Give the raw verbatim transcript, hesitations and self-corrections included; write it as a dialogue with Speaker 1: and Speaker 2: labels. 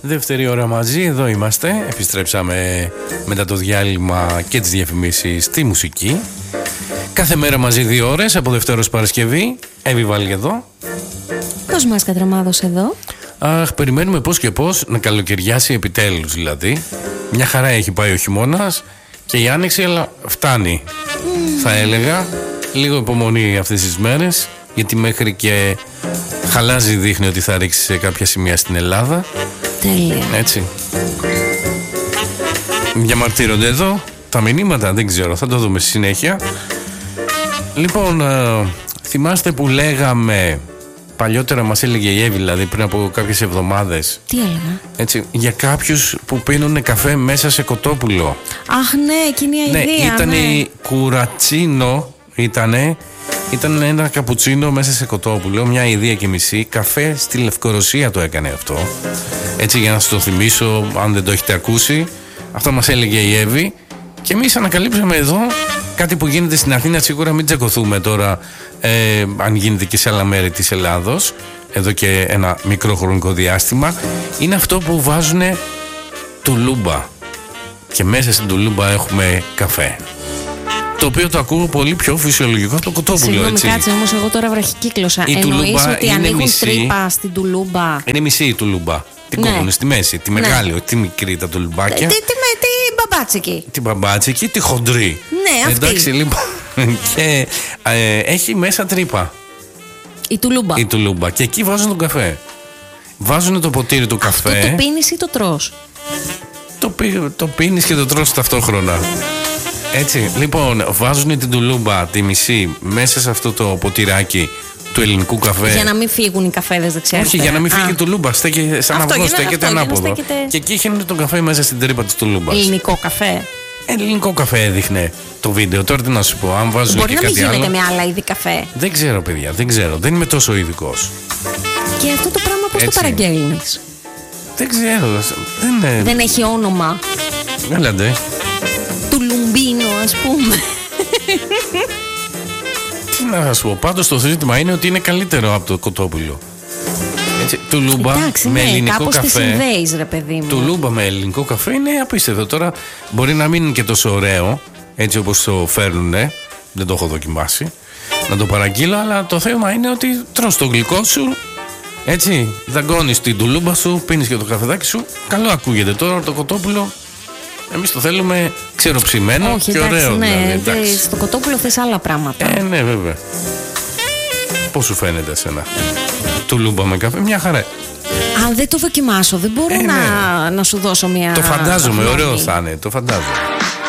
Speaker 1: Δεύτερη ώρα μαζί, εδώ είμαστε. Επιστρέψαμε μετά το διάλειμμα και τις διαφημίσεις στη μουσική. Κάθε μέρα μαζί δύο ώρες, από Δευτέρα ως Παρασκευή. Εύη Βάλη εδώ.
Speaker 2: Κοσμάς Κατραμάδος εδώ.
Speaker 1: Αχ, περιμένουμε πώς και πώς να καλοκαιριάσει επιτέλους δηλαδή. Μια χαρά έχει πάει ο χειμώνας και η άνοιξη, αλλά φτάνει. Mm. Θα έλεγα, λίγο υπομονή αυτές τις μέρες, γιατί μέχρι και χαλάζι δείχνει ότι θα ρίξει σε κάποια σημεία στην Ελλάδα.
Speaker 2: Τέλεια.
Speaker 1: Έτσι. Διαμαρτύρονται εδώ τα μηνύματα, δεν ξέρω, θα το δούμε στη συνέχεια. Λοιπόν, ε, θυμάστε που λέγαμε παλιότερα, μας έλεγε η Εύη, δηλαδή πριν από κάποιες εβδομάδες.
Speaker 2: Τι έλεγα?
Speaker 1: Έτσι, για κάποιους που πίνουν καφέ μέσα σε κοτόπουλο.
Speaker 2: Αχ, ναι, εκείνη η
Speaker 1: ναι,
Speaker 2: ιδέα.
Speaker 1: Ήτανε
Speaker 2: ναι.
Speaker 1: κουρατσίνο, ήτανε. Ήταν ένα καπουτσίνο μέσα σε κοτόπουλο, μια ιδέα και μισή. Καφέ στη Λευκορωσία το έκανε αυτό. Έτσι, για να σας το θυμίσω, αν δεν το έχετε ακούσει. Αυτό μας έλεγε η Εύη. Και εμείς ανακαλύψαμε εδώ κάτι που γίνεται στην Αθήνα. Σίγουρα μην τσακωθούμε τώρα, ε, αν γίνεται και σε άλλα μέρη της Ελλάδος, εδώ και ένα μικρό χρονικό διάστημα. Είναι αυτό που βάζουν τουλούμπα. Και μέσα στην τουλούμπα έχουμε καφέ. Το οποίο το ακούω πολύ πιο φυσιολογικό το κοτόπουλο.
Speaker 2: Συγγνώμη,
Speaker 1: έτσι.
Speaker 2: κάτσε όμως, εγώ τώρα βραχικύκλωσα.
Speaker 1: Η
Speaker 2: Εννοείς ότι ανοίγουν
Speaker 1: μισή,
Speaker 2: τρύπα στην τουλούμπα?
Speaker 1: Είναι μισή η τουλούμπα. Την
Speaker 2: ναι.
Speaker 1: κόβουν στη μέση. Τη μεγάλη, όχι τη μικρή τα τουλουμπάκια.
Speaker 2: Τι, τι, τι, τι μπαμπάτσικη.
Speaker 1: Την μπαμπάτσικη, τη χοντρή.
Speaker 2: Ναι, αυτή.
Speaker 1: Εντάξει, λοιπόν. Και ε, έχει μέσα τρύπα.
Speaker 2: Η τουλούμπα.
Speaker 1: Η τουλούμπα. Και εκεί βάζουν τον καφέ. Βάζουν το ποτήρι του καφέ.
Speaker 2: Αυτό το πίνεις ή το τρως?
Speaker 1: Το, πι, το πίνεις και το τρως ταυτόχρονα. Έτσι, λοιπόν, βάζουν την τουλούμπα τη μισή μέσα σε αυτό το ποτηράκι του ελληνικού καφέ.
Speaker 2: Για να μην φύγουν οι καφέδες δεξιά.
Speaker 1: Όχι, για να μην φύγει η τουλούμπα. Στέκει σαν
Speaker 2: αυτό,
Speaker 1: αυγό,
Speaker 2: να,
Speaker 1: στέκεται
Speaker 2: αυτό,
Speaker 1: ανάποδο.
Speaker 2: Στέκεται...
Speaker 1: Και εκεί χύνουν τον καφέ μέσα στην τρύπα της τουλούμπας.
Speaker 2: Ελληνικό καφέ.
Speaker 1: Ελληνικό καφέ έδειχνε το βίντεο. Τώρα τι να σου πω, αν βάζουν
Speaker 2: μπορεί
Speaker 1: και
Speaker 2: να
Speaker 1: κάτι
Speaker 2: μην γίνεται
Speaker 1: άλλο.
Speaker 2: με άλλα είδη καφέ.
Speaker 1: Δεν ξέρω, παιδιά, δεν ξέρω. Δεν είμαι τόσο ειδικός.
Speaker 2: Και αυτό το πράγμα πώς το παραγγέλνεις?
Speaker 1: Δεν ξέρω. Δεν,
Speaker 2: δεν έχει όνομα.
Speaker 1: Έλατε.
Speaker 2: Τουλουμπίνο, ας πούμε.
Speaker 1: Τι να σου πω, πάντως το ζήτημα είναι ότι είναι καλύτερο από το κοτόπουλο. Έτσι, τουλούμπα
Speaker 2: εντάξει,
Speaker 1: με
Speaker 2: ναι,
Speaker 1: ελληνικό
Speaker 2: κάπως
Speaker 1: καφέ.
Speaker 2: τη συνδέεις, ρε παιδί μου.
Speaker 1: Τουλούμπα με ελληνικό καφέ είναι απίστευτο. Τώρα μπορεί να μην είναι και τόσο ωραίο, έτσι όπως το φέρνουνε. Δεν το έχω δοκιμάσει να το παραγγείλω, αλλά το θέμα είναι ότι τρως το γλυκό σου, έτσι, δαγκώνεις την τουλούμπα σου, πίνεις και το καφεδάκι σου. Καλό ακούγεται. Τώρα το κοτόπουλο εμείς το θέλουμε ξεροψημένο.
Speaker 2: Όχι,
Speaker 1: και
Speaker 2: εντάξει,
Speaker 1: ωραίο.
Speaker 2: Ναι,
Speaker 1: δηλαδή, εντάξει.
Speaker 2: Στο κοτόπουλο θες άλλα πράγματα.
Speaker 1: Ε, ναι, βέβαια. Πώς σου φαίνεται εσένα τουλούμπα με καφέ? Μια χαρά.
Speaker 2: Αν δεν το δοκιμάσω, δεν μπορώ ε, ναι. να, να σου δώσω μια.
Speaker 1: Το φαντάζομαι,
Speaker 2: γνώμη.
Speaker 1: Ωραίο θα είναι, το φαντάζομαι.